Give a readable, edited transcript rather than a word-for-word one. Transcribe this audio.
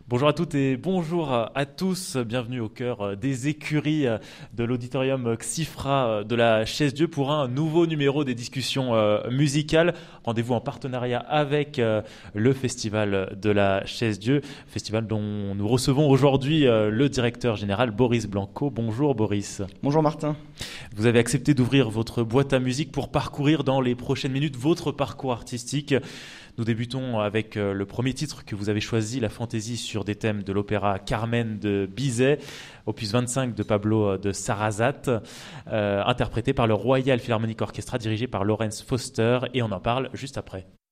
Bonjour à toutes et bonjour à tous. Bienvenue au cœur des écuries de l'auditorium Xifra de la Chaise-Dieu pour un nouveau numéro des discussions musicales. Rendez-vous en partenariat avec le Festival de la Chaise-Dieu, festival dont nous recevons aujourd'hui le directeur général Boris Blanco. Bonjour Boris. Bonjour Martin. Vous avez accepté d'ouvrir votre boîte à musique pour parcourir dans les prochaines minutes votre parcours artistique. Nous débutons avec le premier titre que vous avez choisi, la fantaisie sur des thèmes de l'opéra Carmen de Bizet, opus 25 de Pablo de Sarasate, interprété par le Royal Philharmonic Orchestra dirigé par Lawrence Foster, et on en parle juste après.